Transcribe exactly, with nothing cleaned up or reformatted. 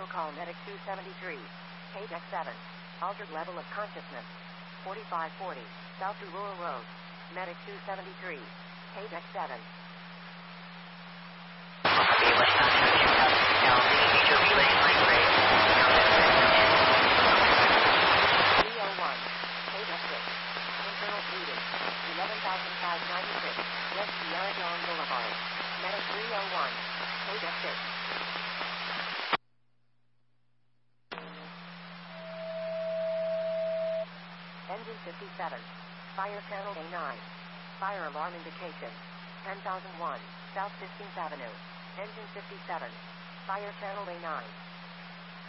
Special call Medic two seventy-three. K D E C seven. Altered level of consciousness. forty-five forty. South to Rural Road. Medic two seventy-three. K D E C seven. three oh one. K D E C six. Internal bleeding. eleven thousand five hundred ninety-six. West Sierra Dawn Boulevard. Medic three oh one. K D E C six. Engine fifty-seven. Fire channel A nine. Fire alarm indication. ten thousand one. South fifteenth Avenue. Engine fifty-seven. Fire channel A nine.